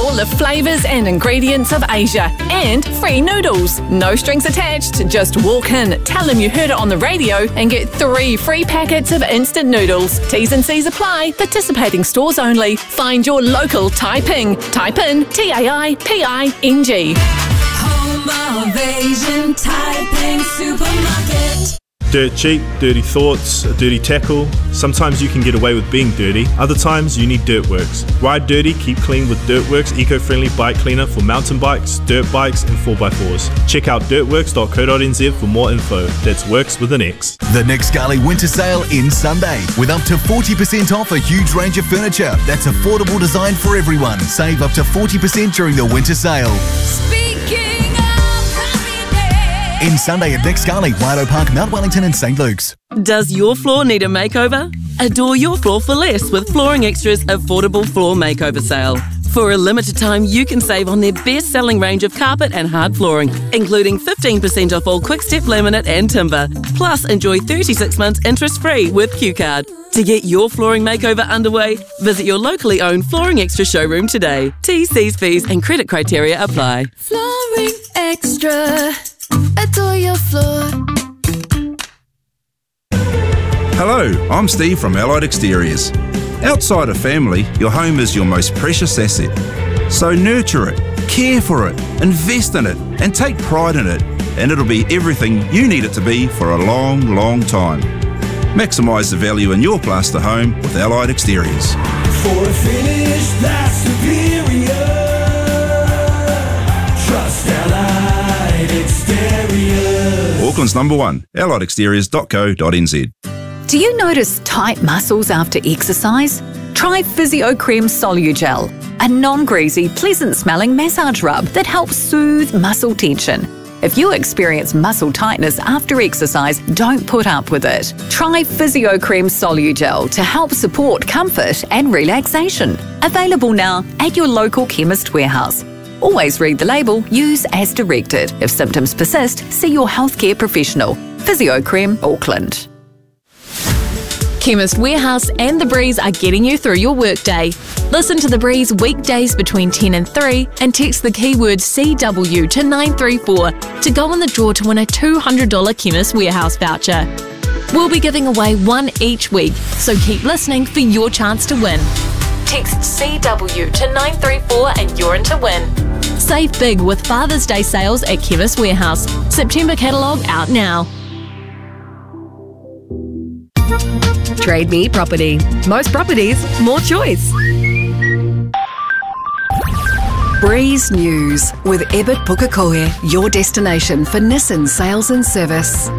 all the flavours and ingredients of Asia. And free noodles. No strings attached. Just walk in, tell them you heard it on the radio and get 3 free packets of instant noodles. T's and C's apply. Participating stores only. Find your local Taiping. Type in TAIPING. Home of Asian Taiping Supermarket. Dirt cheap, dirty thoughts, a dirty tackle. Sometimes you can get away with being dirty, other times you need Dirtworks. Ride dirty, keep clean with Dirtworks eco-friendly bike cleaner for mountain bikes, dirt bikes and 4x4s. Check out dirtworks.co.nz for more info. That's works with an X. The Nick Scali winter sale ends Sunday with up to 40% off a huge range of furniture that's affordable design for everyone. Save up to 40% during the winter sale. In Sunday at Nick Scali, Rhino Park, Mount Wellington and St. Luke's. Does your floor need a makeover? Adore your floor for less with Flooring Extra's affordable floor makeover sale. For a limited time, you can save on their best-selling range of carpet and hard flooring, including 15% off all Quickstep laminate and timber. Plus, enjoy 36 months interest-free with Q-Card. To get your flooring makeover underway, visit your locally owned Flooring Extra showroom today. T's, C's, fees and credit criteria apply. Flooring Extra. Adore your floor. Hello, I'm Steve from Allied Exteriors. Outside of family, your home is your most precious asset. So nurture it, care for it, invest in it, and take pride in it, and it'll be everything you need it to be for a long, long time. Maximise the value in your plaster home with Allied Exteriors. For a finish that's superior, trust Allied Exteriors. Auckland's #1, alliedexteriors.co.nz. Do you notice tight muscles after exercise? Try PhysioCreme Solugel, a non-greasy, pleasant-smelling massage rub that helps soothe muscle tension. If you experience muscle tightness after exercise, don't put up with it. Try PhysioCreme Solugel to help support comfort and relaxation. Available now at your local chemist warehouse. Always read the label, use as directed. If symptoms persist, see your healthcare professional. PhysioCreme Auckland. Chemist Warehouse and The Breeze are getting you through your workday. Listen to The Breeze weekdays between 10 and 3 and text the keyword CW to 934 to go in the draw to win a $200 Chemist Warehouse voucher. We'll be giving away one each week, so keep listening for your chance to win. Text CW to 934 and you're in to win. Save big with Father's Day sales at Chemist Warehouse. September catalogue out now. Trade Me Property. Most properties, more choice. Breeze News with Ebert Pukekohe, your destination for Nissan sales and service.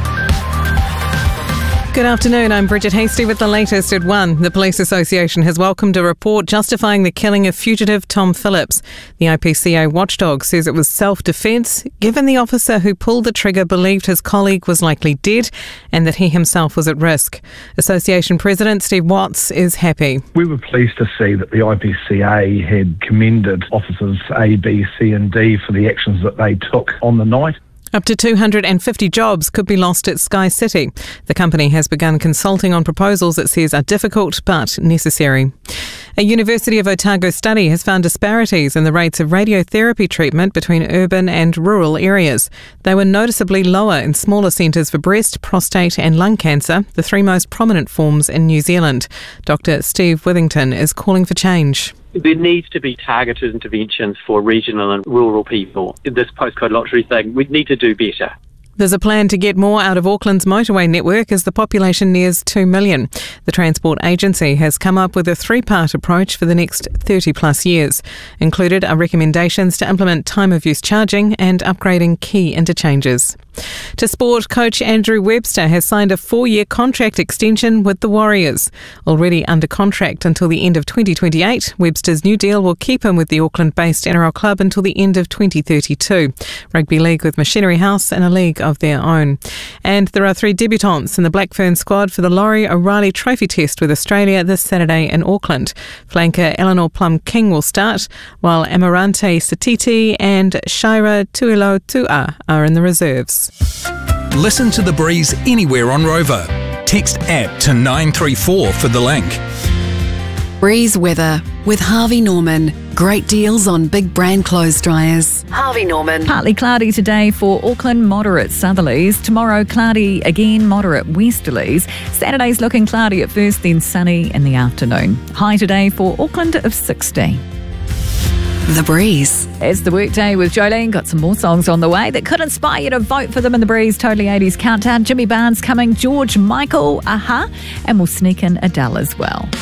Good afternoon, I'm Bridget Hasty with the latest at 1. The Police Association has welcomed a report justifying the killing of fugitive Tom Phillips. The IPCA watchdog says it was self-defence, given the officer who pulled the trigger believed his colleague was likely dead and that he himself was at risk. Association President Steve Watts is happy. We were pleased to see that the IPCA had commended officers A, B, C and D for the actions that they took on the night. Up to 250 jobs could be lost at Sky City. The company has begun consulting on proposals it says are difficult but necessary. A University of Otago study has found disparities in the rates of radiotherapy treatment between urban and rural areas. They were noticeably lower in smaller centres for breast, prostate and lung cancer, the 3 most prominent forms in New Zealand. Dr. Steve Withington is calling for change. There needs to be targeted interventions for regional and rural people. This postcode lottery thing, we need to do better. There's a plan to get more out of Auckland's motorway network as the population nears 2 million. The Transport Agency has come up with a 3-part approach for the next 30 plus years. Included are recommendations to implement time of use charging and upgrading key interchanges. To sport, coach Andrew Webster has signed a 4-year contract extension with the Warriors. Already under contract until the end of 2028, Webster's new deal will keep him with the Auckland-based NRL club until the end of 2032. Rugby league with Machinery House and a league of their own. And there are 3 debutants in the Black Fern squad for the Laurie O'Reilly Trophy Test with Australia this Saturday in Auckland. Flanker Eleanor Plum-King will start, while Amarante Satiti and Shira Tuilotua are in the reserves. Listen to The Breeze anywhere on Rover. Text APP to 934 for the link. Breeze weather with Harvey Norman. great deals on big brand clothes dryers. Harvey Norman. Partly cloudy today for Auckland, moderate southerlies. Tomorrow, cloudy again, moderate westerlies. Saturday's looking cloudy at first, then sunny in the afternoon. High today for Auckland of 60. The Breeze. It's the workday with Jolene. Got some more songs on the way that could inspire you to vote for them in the Breeze Totally 80s Countdown. Jimmy Barnes coming, George Michael, Aha, and we'll sneak in Adele as well.